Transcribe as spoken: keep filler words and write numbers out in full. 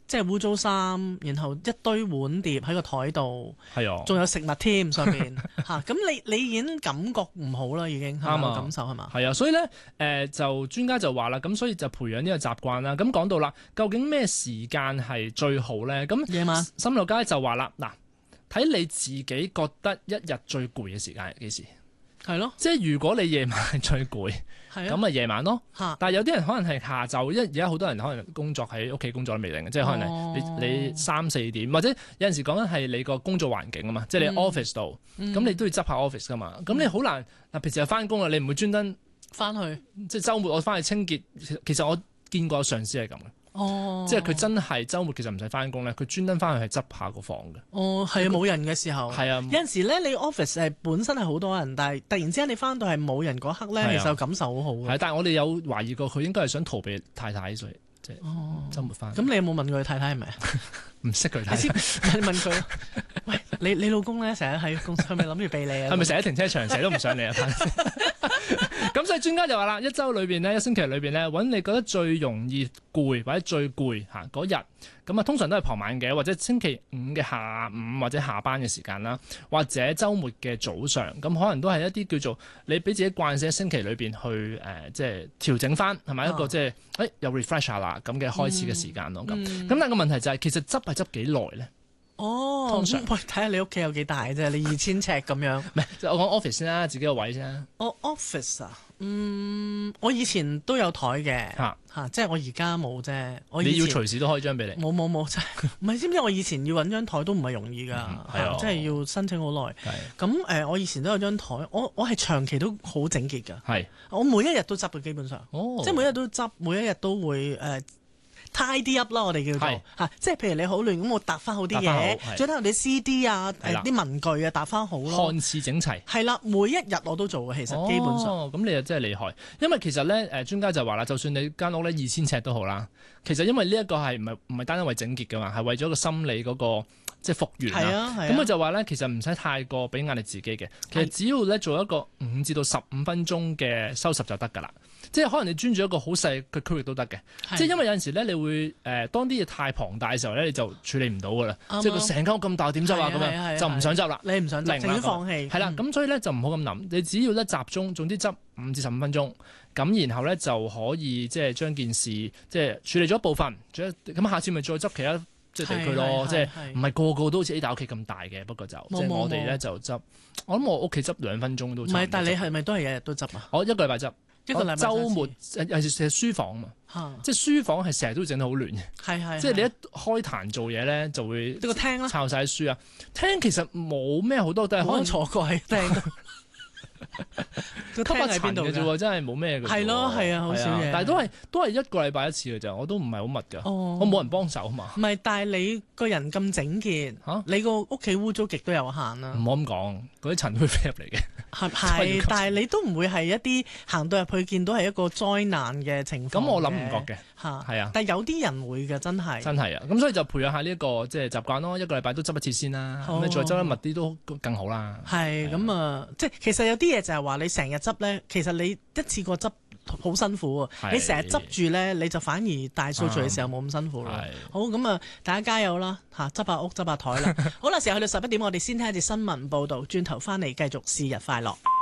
即係污糟衫，然後一堆碗碟喺個台度， 係啊， 仲有食物添上邊嚇，咁你你已經感覺唔好啦，已經係咪感受係嘛？ 係啊，所以咧誒、呃、就專家就話啦，咁所以就培養呢個習慣啦。咁講到啦，究竟咩時間係最好咧？咁夜晚心理學家就話啦，嗱，睇你自己覺得一日最攰嘅時間係幾時？ 係咯， 即係如果你夜晚係最攰，咁咪夜晚咯。但係有啲人可能係下晝，因為而家好多人可能工作喺屋企工作都未定嘅，即係可能你、哦、你，你三四點，或者有陣時講緊係你個工作環境啊嘛，即係你 office 度，咁、嗯、你都要執下 office 噶嘛。咁、嗯、你好難嗱，平時係翻工啊，你唔會專登翻去， 即係週末我翻去清潔。其實我見過上司係咁嘅。哦，即係佢真係週末其實唔使翻工咧，佢專登翻去係執下個房嘅。 哦，係啊，冇人嘅時候。係啊，有陣時咧，你 office 係本身係好多人，但係突然之間你翻到係冇人嗰刻咧，其實感受好好嘅。係， 但係我哋有懷疑過佢應該係想逃避太太，所以即係週末翻。 咁你有冇問過佢太太係咪啊？ 唔識佢太太。 你問佢，喂，你你老公咧成日喺公司，係咪諗住避你啊？ 係咪成日停車場，成日都唔上嚟啊？咁所以專家就話啦，一週裏邊咧，一星期裏邊咧，揾你覺得最容易攰或者最攰嚇嗰日，咁啊通常都係傍晚嘅，或者星期五嘅下午或者下班嘅時間啦，或者週末嘅早上，咁可能都係一啲叫做你俾自己慣性星期裏邊去誒、呃，即係調整翻係咪一個即係誒又 refresh 下啦咁嘅開始嘅時間咯咁。咁、嗯、但係個問題就係、是、其實執係執幾耐咧？哦，通常喂，睇下你屋企有幾大啫，你二千尺咁樣。 唔係，我講 office 先啦，自己個位先。 我、oh, office 啊，嗯，我以前都有台嘅，嚇、啊啊，即係我而家冇啫。我以前你要隨時都開張俾你。 冇冇冇，真係唔係，知唔知我以前要揾張台都唔係容易㗎，係、嗯、啊，即係要申請好耐。咁誒、呃，我以前都有張台，我我係長期都好整潔㗎。係，我每一日都執嘅，基本上，哦、即係每一日都執，每一日都會誒。呃tidy up 啦，我哋叫做嚇，即係譬如你好亂咁，我搭翻好啲嘢，再睇下啲 C D 啊，誒啲文具啊，搭翻好咯， 看似整齊。係啦， 每一日我都做嘅，其實基本上。 哦，咁你又真係厲害，因為其實咧誒專家就話啦，就算你間屋咧二千尺都好啦，其實因為呢一個係唔係唔係單單為整潔㗎嘛，係為咗個心理嗰個即係復原啊。咁佢就話咧，其實唔使太過俾壓力自己嘅，其實只要咧做一個五至到十五分鐘嘅收拾就得㗎啦。即係可能你專注一個好細嘅區域都得嘅，即係因為有陣時咧，你會誒、呃、當啲嘢太龐大嘅時候咧，你就處理唔到噶啦。即係佢成間屋咁大，點執啊咁樣，就唔想執啦。 你唔想執，寧願放棄。 係啦，咁、嗯、所以咧就唔好咁諗，你只要咧集中，總之執五至十五分鐘，咁然後咧就可以即係將件事即係處理咗一部分，咁下次咪再執其他即係地區咯。即係唔係個個都好似 Ada 屋企咁大嘅，不過就即係我哋咧就執。我諗我屋企執兩分鐘都唔係，但係你係咪都係日日都執啊？ 我一個禮拜執。 一個禮拜週末誒係係書房啊嘛，即係書房係成日都整得好亂嘅，係係，即係你一開壇做嘢咧就會呢個廳啦，抄晒書啊，廳其實冇咩好多都係可能坐過喺廳。個廳喺邊度嘅啫，真係冇咩嘅。係咯，係啊，好少嘢。但係都係都係一個禮拜一次嘅咋，我都唔係好密噶。哦、我冇人幫手嘛。唔係，但係你個人咁整潔，啊、你個屋企污糟極都有限啦。唔好咁講，嗰啲塵會飛入嚟嘅。係係，但係你都唔會係一啲行到入去見到係一個災難嘅情況。咁我諗唔覺嘅。嚇，係啊。但係有啲人會嘅，真係。真係啊！咁所以就培養下呢一個即係習慣咯，一個禮拜都執一次先啦。咁你再執得密啲都更好啦。係咁啊，即係其實有啲嘢就係話你成日執咧，其實你一次過執好辛苦啊！你成日執住咧，你就反而大掃除嘅時候冇咁辛苦啦。好咁啊，大家加油啦嚇，執下屋執下台啦。好啦，時候去到十一點，我哋先聽一節新聞報導，轉頭翻嚟繼續是日快樂。